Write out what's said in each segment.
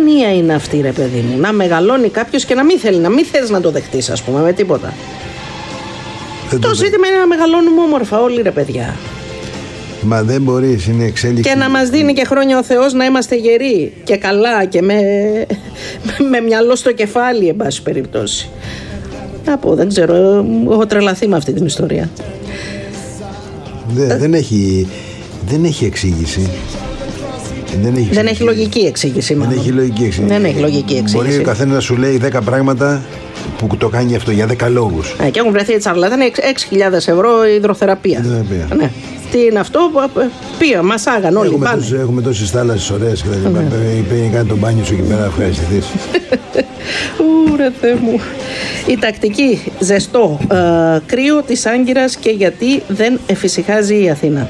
κοινωνία είναι αυτή, ρε παιδί μου? Να μεγαλώνει κάποιος και να μην θέλει, να μην θες να το δεχτείς, ας πούμε, με τίποτα. Το ζήτημα είναι να μεγαλώνουμε όμορφα όλοι, ρε παιδιά. Μα δεν μπορείς, είναι εξέλιξη. Και να μας δίνει και χρόνια ο Θεός να είμαστε γεροί και καλά και με μυαλό στο κεφάλι, εν πάση περιπτώσει. Να πω, δεν ξέρω, έχω τρελαθεί με αυτή την ιστορία. Δεν έχει εξήγηση. Δεν έχει λογική εξήγηση, μάλλον. Δεν έχει λογική εξήγηση. Μπορεί ο καθένας να σου λέει 10 πράγματα που το κάνει αυτό για 10 λόγους. Και έχουν βρεθεί τσαρλατάνοι 6.000 ευρώ υδροθεραπεία. Ναι. Τι είναι αυτό, πήγα, μας άγαν όλοι πάνε. Έχουμε τόσες θάλασσες ωραίες και πήγαινε κάνει το μπάνιο σου εκεί πέρα, ευχαριστηθείς. Ρε Θεέ μου. Η τακτική ζεστό κρύο της Άγκυρας και γιατί δεν εφησυχάζει η Αθήνα.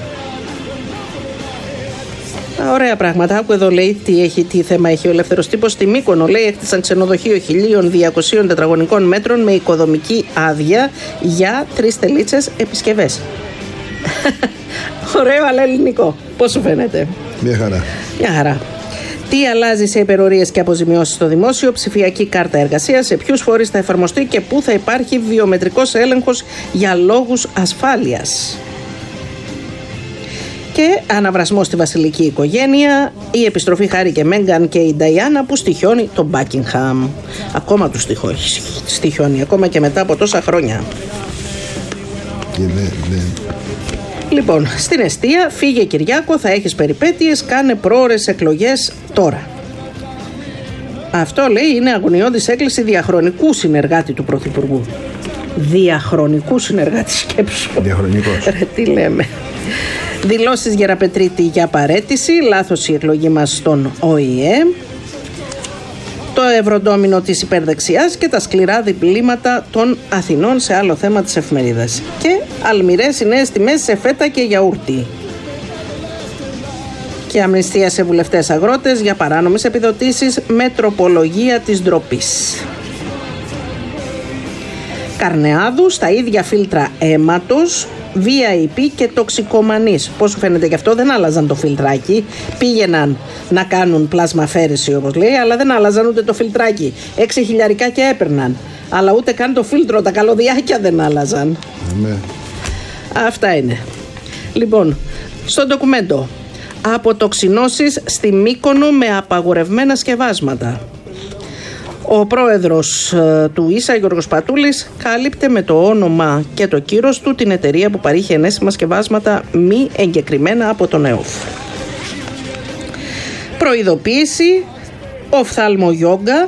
Ωραία πράγματα. Άκου εδώ, λέει τι θέμα έχει ο Ελεύθερος Τύπος. Στη Μύκονο, λέει, έκτισαν ξενοδοχείο 1.200 τετραγωνικών μέτρων με οικοδομική άδεια για 3 επισκευές. Ωραίο, αλλά ελληνικό. Πώς σου φαίνεται? Μια χαρά. Τι αλλάζει σε υπερορίες και αποζημιώσεις στο δημόσιο? Ψηφιακή κάρτα εργασίας. Σε ποιους φορείς θα εφαρμοστεί και πού θα υπάρχει βιομετρικός έλεγχος για λόγους ασφάλειας? Και αναβρασμό στη βασιλική οικογένεια, η επιστροφή Χάρη και Μέγκαν και η Νταϊάννα που στοιχιώνει τον Μπάκιγχαμ. Ακόμα του στοιχιώνει, ακόμα και μετά από τόσα χρόνια. Λοιπόν, στην εστία, φύγε Κυριάκο, θα έχεις περιπέτειες, κάνε πρόωρες εκλογές τώρα. Αυτό, λέει, είναι αγωνιώδης έκκληση διαχρονικού συνεργάτη του Πρωθυπουργού. Διαχρονικού συνεργάτη, σκέψου. Διαχρονικός. Τι λέμε. Δηλώσεις Γεραπετρίτη για παραίτηση, λάθος η εκλογή μας στον ΟΗΕ, το ευρωντόμινο της υπερδεξιάς και τα σκληρά διπλήματα των Αθηνών σε άλλο θέμα της εφημερίδας. Και αλμυρές οι νέες τιμές σε φέτα και γιαούρτι. Και αμνηστία σε βουλευτές αγρότες για παράνομες επιδοτήσεις με τροπολογία της ντροπής. Καρνεάδου στα ίδια φίλτρα αίματος, VIP και τοξικομανής. Πώς σου φαίνεται? Γι' αυτό δεν άλλαζαν το φιλτράκι. Πήγαιναν να κάνουν πλασμαφέρεση, όπως λέει, αλλά δεν άλλαζαν ούτε το φιλτράκι. 6.000 και έπαιρναν. Αλλά ούτε καν το φίλτρο, τα καλωδιάκια δεν άλλαζαν. Αυτά είναι. Λοιπόν, στο ντοκουμέντο. Αποτοξινώσεις στη Μύκονο με απαγορευμένα σκευάσματα. Ο πρόεδρος του ΙΣΑ, Γιώργος Πατούλης, κάλυπτε με το όνομα και το κύρος του την εταιρεία που παρήχε ενέσιμα σκευάσματα μη εγκεκριμένα από τον ΕΟΦ. Προειδοποίηση, οφθαλμογιόγκα,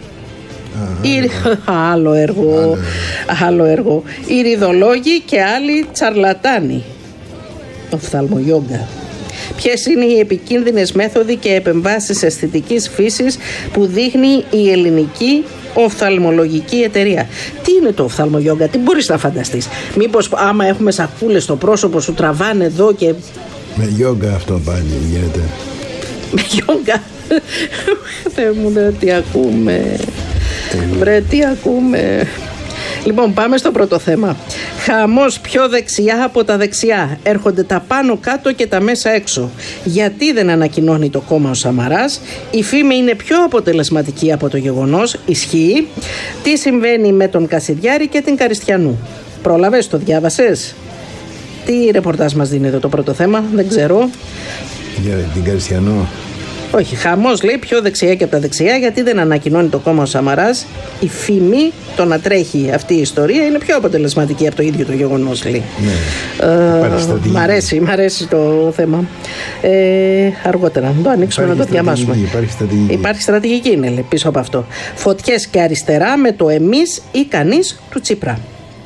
άλλο έργο, ηριδολόγοι και άλλοι τσαρλατάνοι. Οφθαλμογιόγκα. Ποιες είναι οι επικίνδυνες μέθοδοι και επεμβάσεις αισθητικής φύσης που δείχνει η ελληνική οφθαλμολογική εταιρεία? Τι είναι το οφθαλμογιόγκα, τι μπορείς να φανταστείς? Μήπως άμα έχουμε σακούλες στο πρόσωπο σου τραβάνε εδώ και... Με γιόγκα αυτό πάλι γίνεται. Με γιόγκα. Θεέ μου, τι ακούμε. Τι ακούμε. Λοιπόν, πάμε στο πρώτο θέμα. Χαμός πιο δεξιά από τα δεξιά. Έρχονται τα πάνω κάτω και τα μέσα έξω. Γιατί δεν ανακοινώνει το κόμμα ο Σαμαράς? Η φήμη είναι πιο αποτελεσματική από το γεγονός. Ισχύει. Τι συμβαίνει με τον Κασιδιάρη και την Καριστιανού? Πρόλαβες, το διάβασες? Τι ρεπορτάζ μας δίνει εδώ το πρώτο θέμα? Δεν ξέρω. Για την Καριστιανού. Όχι, χαμός, λέει, πιο δεξιά και από τα δεξιά. Γιατί δεν ανακοινώνει το κόμμα ο Σαμαράς? Η φήμη, το να τρέχει αυτή η ιστορία, είναι πιο αποτελεσματική από το ίδιο το γεγονός, λέει. Ναι. Μ' αρέσει το θέμα. Αργότερα, να το ανοίξουμε, να το διαβάσουμε. Υπάρχει στρατηγική, είναι, λέει, πίσω από αυτό. Φωτιές και αριστερά με το εμείς ή κανείς του Τσίπρα.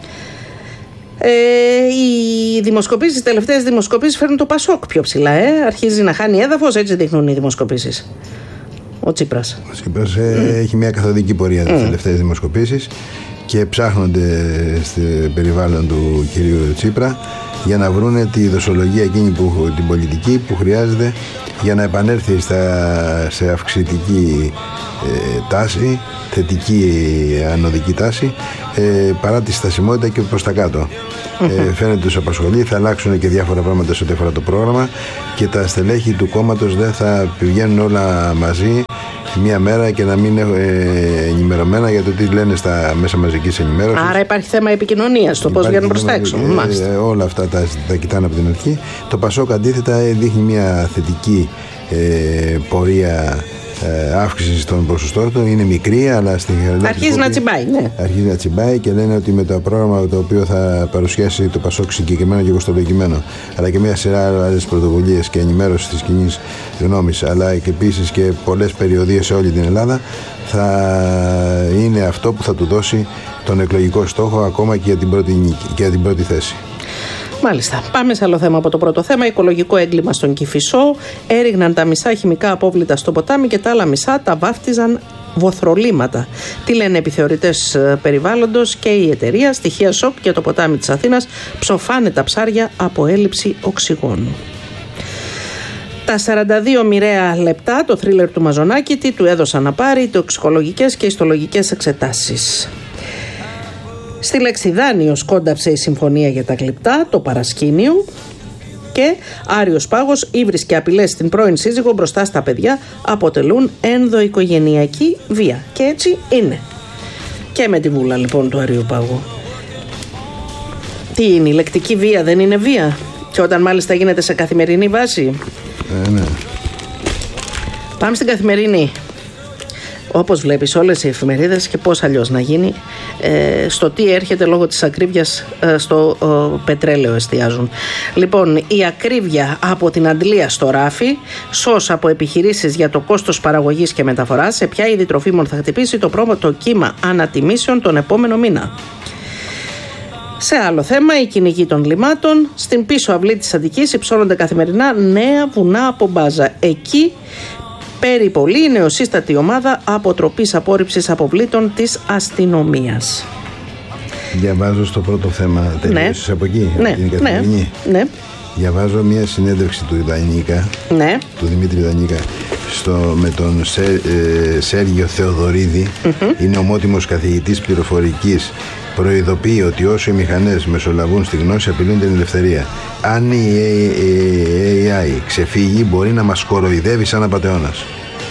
Οι δημοσκοπήσεις, οι τελευταίες δημοσκοπήσεις φέρνουν το Πασόκ πιο ψηλά. Αρχίζει να χάνει έδαφος, έτσι δείχνουν οι δημοσκοπήσεις. Ο Τσίπρας. Ο Τσίπρας έχει μια καθοδική πορεία τις τελευταίες δημοσκοπήσεις και ψάχνονται στο περιβάλλον του κυρίου Τσίπρα για να βρούνε τη δοσολογία εκείνη την πολιτική που χρειάζεται για να επανέλθει σε αυξητική τάση, θετική ανωδική τάση, παρά τη στασιμότητα και προς τα κάτω. Φαίνεται τους απασχολεί, θα αλλάξουν και διάφορα πράγματα σε ό,τι αφορά το πρόγραμμα και τα στελέχη του κόμματος δεν θα πηγαίνουν όλα μαζί μία μέρα και να μην είναι ενημερωμένα για το τι λένε στα μέσα μαζικής ενημέρωσης. Άρα υπάρχει θέμα επικοινωνίας, το πώς βγαίνουν προς τα έξω. Όλα αυτά τα κοιτάνε από την αρχή. Το Πασόκ αντίθετα δείχνει μια θετική πορεία αύξηση των ποσοστών του. Είναι μικρή, αλλά στην αρχίζει να τσιμπάει. Ναι. Αρχίζει να τσιμπάει και λένε ότι με το πρόγραμμα το οποίο θα παρουσιάσει το Πασόκ συγκεκριμένο και κοστολογημένο, αλλά και μια σειρά άλλες πρωτοβουλίες και ενημέρωση της κοινής γνώμης, αλλά και επίσης και πολλές περιοδίες σε όλη την Ελλάδα, θα είναι αυτό που θα του δώσει τον εκλογικό στόχο ακόμα και για την πρώτη νίκη και για την πρώτη θέση. Μάλιστα. Πάμε σε άλλο θέμα από το πρώτο θέμα. Οικολογικό έγκλημα στον Κηφισό. Έριγναν τα μισά χημικά απόβλητα στο ποτάμι και τα άλλα μισά τα βάφτιζαν βοθρολίματα. Τι λένε επιθεωρητές περιβάλλοντος και η εταιρεία. Στοιχεία σοκ για το ποτάμι της Αθήνας. Ψοφάνε τα ψάρια από έλλειψη οξυγόνου. Τα 42 μοιραία λεπτά, το θρίλερ του Μαζονάκη, τι του έδωσαν να πάρει, τοξικολογικές και ιστολογικές εξετάσεις. Στη λέξη δάνειος κόνταψε η συμφωνία για τα γλυπτά, το παρασκήνιο, και Άριος Πάγος, ύβρις και απειλές στην πρώην σύζυγο μπροστά στα παιδιά αποτελούν ενδοοικογενειακή βία. Και έτσι είναι. Και με τη βούλα λοιπόν του Άριου Πάγου. Τι είναι, η λεκτική βία δεν είναι βία? Και όταν μάλιστα γίνεται σε καθημερινή βάση. Ναι. Πάμε στην Καθημερινή. Όπως βλέπεις όλες οι εφημερίδες, και πώς αλλιώς να γίνει, στο τι έρχεται λόγω της ακρίβειας στο πετρέλαιο εστιάζουν. Λοιπόν, η ακρίβεια από την αντλία στο ράφι, σως από επιχειρήσεις για το κόστος παραγωγής και μεταφοράς, σε ποια είδη τροφίμων θα χτυπήσει το πρώτο κύμα ανατιμήσεων τον επόμενο μήνα. Σε άλλο θέμα, οι κυνηγοί των λιμάτων. Στην πίσω αυλή της Αττικής υψώνονται καθημερινά νέα βουνά από μπάζα. Εκεί περιπολεί η νεοσύστατη ομάδα αποτροπής απόρριψης αποβλήτων της αστυνομίας. Διαβάζω στο πρώτο θέμα, τελείωσες από εκεί, την Καθημερινή. Ναι. Διαβάζω μια συνέντευξη του Δανίκα, του Δημήτρη Δανίκα, με τον Σέργιο Θεοδωρίδη. Είναι ομότιμος καθηγητής πληροφορικής. Προειδοποιεί ότι όσο οι μηχανές μεσολαβούν στη γνώση απειλούν την ελευθερία. Αν η AI ξεφύγει, μπορεί να μας κοροϊδεύει σαν απατεώνας.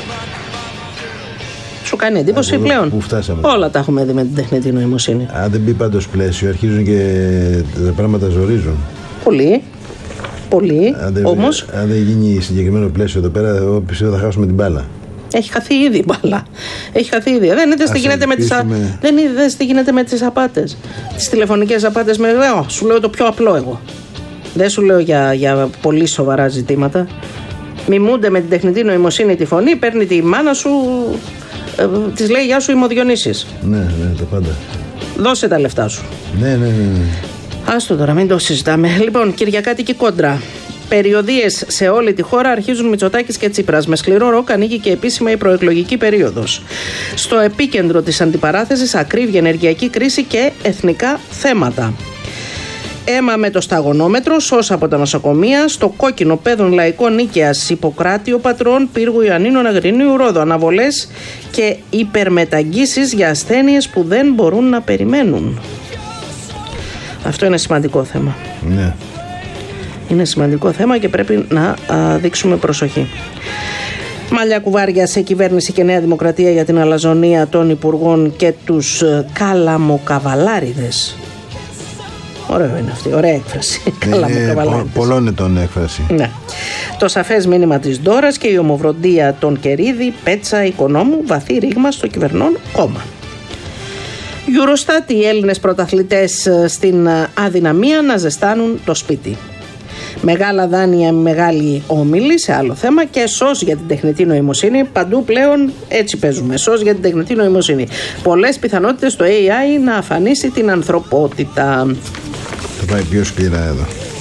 Σου κάνει εντύπωση πλέον? Πού φτάσαμε? Όλα τα έχουμε δει με την τεχνητή νοημοσύνη. Αν δεν μπει πάντως πλαίσιο, αρχίζουν και τα πράγματα ζορίζουν. Πολύ. Όμως, αν δεν γίνει συγκεκριμένο πλαίσιο εδώ πέρα, εγώ πιστεύω θα χάσουμε την μπάλα. Έχει χαθεί ήδη η μπάλα. Δεν είδες τι γίνεται με τις απάτες. Τις τηλεφωνικές απάτες σου λέω το πιο απλό εγώ. Δεν σου λέω για πολύ σοβαρά ζητήματα. Μιμούνται με την τεχνητή νοημοσύνη τη φωνή, παίρνει τη μάνα σου, της λέει γεια σου, είμαι ο Διονύσης. Ναι, τα πάντα. Δώσε τα λεφτά σου. Ναι. Άστο τώρα, μην το συζητάμε. Λοιπόν, Κυριακάτικη κόντρα. Περιοδίες σε όλη τη χώρα, αρχίζουν Μητσοτάκης και Τσίπρας. Με σκληρό ροκ ανοίγει και επίσημα η προεκλογική περίοδος. Στο επίκεντρο της αντιπαράθεσης, ακρίβεια, ενεργειακή κρίση και εθνικά θέματα. Αίμα με το σταγονόμετρο, σώσα από τα νοσοκομεία, στο κόκκινο Πέδων Λαϊκό Νίκαιας, Ιπποκράτιο Πατρών, Πύργου Ιωαννίνων Αγρινίου Ρόδο. Αναβολές και υπερμεταγγίσεις για ασθένειες που δεν μπορούν να περιμένουν. Αυτό είναι σημαντικό θέμα. Ναι. Είναι σημαντικό θέμα και πρέπει να δείξουμε προσοχή. Μαλλιά κουβάρια σε κυβέρνηση και Νέα Δημοκρατία για την αλαζονία των υπουργών και τους καλαμοκαβαλάριδες. Ωραίο είναι αυτή, ωραία έκφραση. Καλαμοκαβαλάριδες. Πολλών ετών έκφραση. Ναι. Το σαφές μήνυμα της Ντόρας και η ομοβροντία των Κερίδη, Πέτσα, Οικονόμου, βαθύ ρήγμα στο κυβερνών κόμμα. Eurostat, οι Έλληνες πρωταθλητές στην αδυναμία να ζεστάνουν το σπίτι. Μεγάλα δάνεια, μεγάλη όμιλη σε άλλο θέμα και σως για την τεχνητή νοημοσύνη. Παντού πλέον έτσι παίζουμε. Σως για την τεχνητή νοημοσύνη. Πολλές πιθανότητες το AI να αφανίσει την ανθρωπότητα. Θα πάει πιο σκληρά εδώ.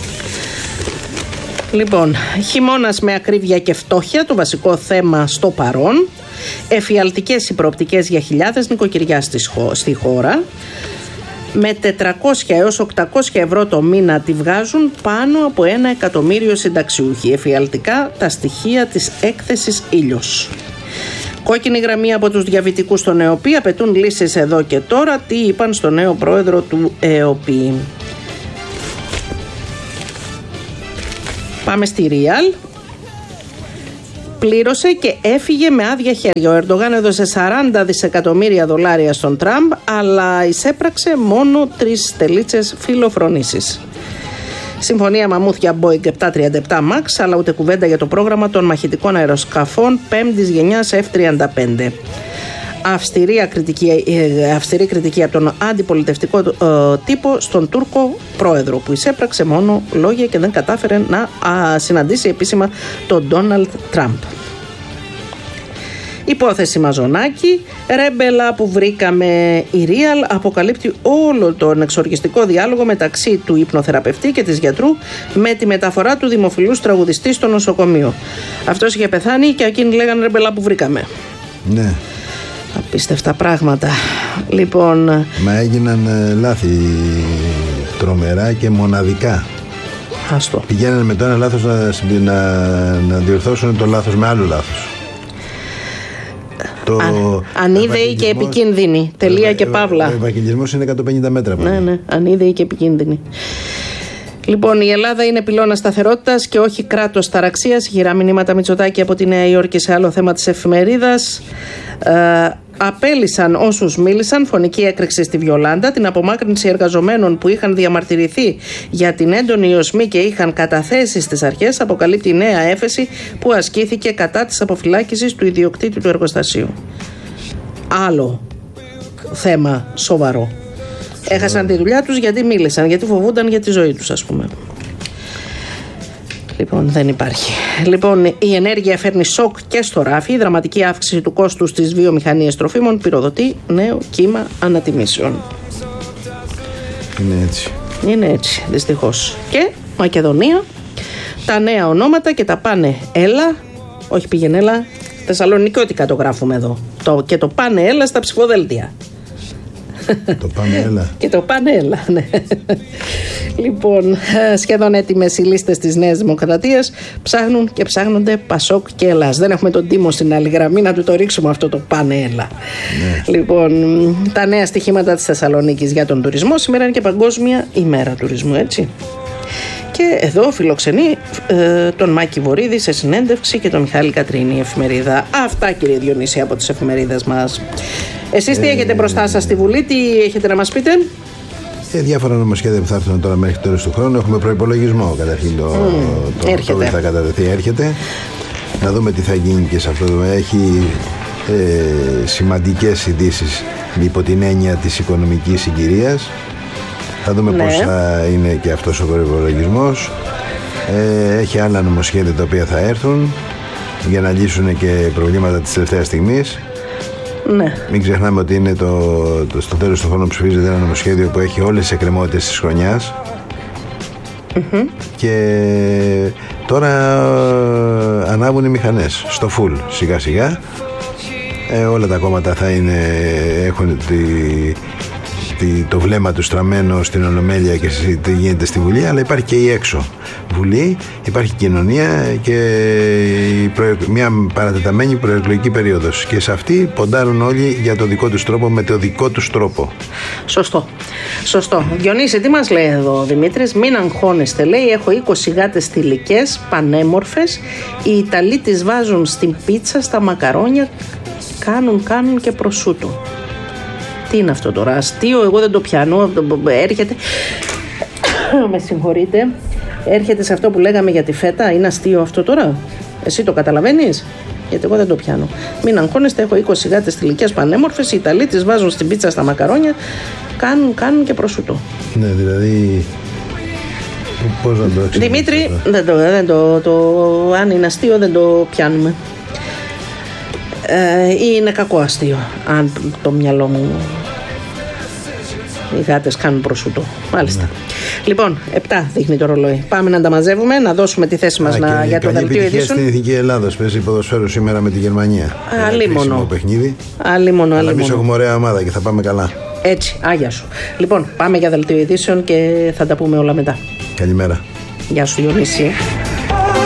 Λοιπόν, χειμώνας με ακρίβεια και φτώχεια, το βασικό θέμα στο παρόν. Εφιαλτικές οι προοπτικές για χιλιάδες νοικοκυριά στη χώρα. Με 400 έως 800 ευρώ το μήνα τη βγάζουν πάνω από 1 εκατομμύριο συνταξιούχοι. Εφιαλτικά τα στοιχεία της έκθεσης Ήλιος. Κόκκινη γραμμή από τους διαβητικούς στον ΕΟΠΗ, απαιτούν λύσεις εδώ και τώρα. Τι είπαν στο νέο πρόεδρο του ΕΟΠΗ. Πάμε στη Real. πλήρωσε και έφυγε με άδεια χέρια. Ο Ερντογάν έδωσε $40 δισεκατομμύρια στον Τραμπ, αλλά εισέπραξε μόνο 3 τελίτσες φιλοφρονήσεις. Συμφωνία μαμούθ για Boeing 737 MAX, αλλά ούτε κουβέντα για το πρόγραμμα των μαχητικών αεροσκαφών 5ης γενιάς F-35. Αυστηρή κριτική από τον αντιπολιτευτικό τύπο στον Τούρκο πρόεδρο, που εισέπραξε μόνο λόγια και δεν κατάφερε να συναντήσει επίσημα τον Ντόναλντ Τραμπ. Υπόθεση Μαζονάκη, ρέμπελα που βρήκαμε. Η Ρίαλ αποκαλύπτει όλο τον εξοργιστικό διάλογο μεταξύ του υπνοθεραπευτή και της γιατρού με τη μεταφορά του δημοφιλούς τραγουδιστή στο νοσοκομείο. Αυτός είχε πεθάνει και εκείνοι λέγανε ρέμπελα που βρήκαμε. Ναι. Απίστευτα πράγματα. Λοιπόν. Μα έγιναν λάθη τρομερά και μοναδικά. Άστο. Πηγαίνανε με το ένα λάθος να διορθώσουν το λάθος με άλλο λάθος. Ανίδεοι και επικίνδυνοι. Τελεία και παύλα. Ο ευαγγελισμός είναι 150 μέτρα. Ναι, ανίδεοι και επικίνδυνοι. Λοιπόν, η Ελλάδα είναι πυλώνας σταθερότητας και όχι κράτος ταραξίας. Χειρά μηνύματα Μητσοτάκη από τη Νέα Υόρκη σε άλλο θέμα της εφημερίδας. Απέλυσαν όσους μίλησαν, φωνική έκρηξη στη Βιολάντα, την απομάκρυνση εργαζομένων που είχαν διαμαρτυρηθεί για την έντονη οσμή και είχαν καταθέσει στις αρχές, αποκαλύπτει νέα έφεση που ασκήθηκε κατά της αποφυλάκησης του ιδιοκτήτη του εργοστασίου. Άλλο θέμα σοβαρό. Έχασαν τη δουλειά τους γιατί μίλησαν, γιατί φοβούνταν για τη ζωή τους, ας πούμε. Λοιπόν, δεν υπάρχει. Λοιπόν, η ενέργεια φέρνει σοκ και στο ράφι. Η δραματική αύξηση του κόστους στις βιομηχανίες τροφίμων πυροδοτεί νέο κύμα ανατιμήσεων. Είναι έτσι. Είναι έτσι, δυστυχώς. Και Μακεδονία, τα νέα ονόματα και τα πάνε έλα, όχι πήγαινε έλα, θεσσαλονικιώτικα το γράφουμε εδώ. Και το πάνε έλα στα ψηφοδέλτια. Το πάνε έλα. Και το πάνε έλα, ναι. Λοιπόν, σχεδόν έτοιμες οι λίστες της Νέας Δημοκρατίας. Ψάχνουν και ψάχνονται Πασόκ και Ελλάς. Δεν έχουμε τον Τίμο στην άλλη γραμμή να του το ρίξουμε αυτό το πάνε έλα. Ναι. Λοιπόν, τα νέα στοιχήματα της Θεσσαλονίκης για τον τουρισμό. Σήμερα είναι και Παγκόσμια ημέρα τουρισμού, έτσι. Και εδώ φιλοξενεί τον Μάκη Βορίδη σε συνέντευξη και τον Μιχάλη Κατρίνη, η εφημερίδα. Αυτά, κύριε Διονύση, από τις εφημερίδες μας. Εσείς τι έχετε μπροστά σας στη Βουλή, τι έχετε να μας πείτε? Διάφορα νομοσχέδια που θα έρθουν τώρα μέχρι τέλος του χρόνου. Έχουμε προϋπολογισμό καταρχήν. Το θα κατατεθεί, έρχεται. Να δούμε τι θα γίνει και σε αυτό. Έχει σημαντικές ειδήσεις υπό την έννοια της οικονομικής συγκυρίας. Θα δούμε πώς θα είναι και αυτός ο προϋπολογισμός. Έχει άλλα νομοσχέδια τα οποία θα έρθουν για να λύσουν και προβλήματα της τελευταίας στιγμής. Ναι. Μην ξεχνάμε ότι είναι στο τέλος του χρόνου ψηφίζεται ένα νομοσχέδιο που έχει όλες τις εκκρεμότητες της χρονιάς. Και τώρα ανάβουν οι μηχανές στο full σιγά σιγά. Όλα τα κόμματα θα έχουν το βλέμμα του στραμμένο στην Ολομέλεια και τι γίνεται στη Βουλή, αλλά υπάρχει και η έξω Βουλή, υπάρχει κοινωνία και μια παρατεταμένη προεκλογική περίοδος, και σε αυτή ποντάρουν όλοι για το δικό τους τρόπο, με το δικό τους τρόπο. Σωστό. Διονύση, τι μας λέει εδώ ο Δημήτρης? Μην αγχώνεστε, λέει, έχω 20 γάτες θηλυκές, πανέμορφες, οι Ιταλοί τις βάζουν στην πίτσα, στα μακαρόνια, κάνουν και προσούτο. Τι είναι αυτό τώρα, αστείο? Εγώ δεν το πιάνω. Έρχεται, με συγχωρείτε, έρχεται σε αυτό που λέγαμε για τη φέτα. Είναι αστείο αυτό τώρα? Εσύ το καταλαβαίνεις? Γιατί εγώ δεν το πιάνω. Μην αγχώνεστε, έχω 20 γάτες θηλυκές πανέμορφες, οι Ιταλοί τις βάζουν στην πίτσα, στα μακαρόνια, κάνουν και προσούτο. Ναι, δηλαδή πώς να το εξηγήσω? Δημήτρη, αν είναι αστείο δεν το πιάνουμε. Είναι κακό αστείο, αν το μυαλό μου. Οι γάτες κάνουν προσούτο. Μάλιστα. Ναι. Λοιπόν, 7 δείχνει το ρολόι. Πάμε να τα μαζεύουμε, να δώσουμε τη θέση μας για το δελτίο ειδήσεων. Στην Εθνική Ελλάδα παίζει ποδοσφαίρο σήμερα με τη Γερμανία. Αλίμονο. Αλίμονο. Εμείς έχουμε ωραία ομάδα και θα πάμε καλά. Έτσι, άγια σου. Λοιπόν, πάμε για δελτίο ειδήσεων και θα τα πούμε όλα μετά. Καλημέρα. Γεια σου, Διονύση.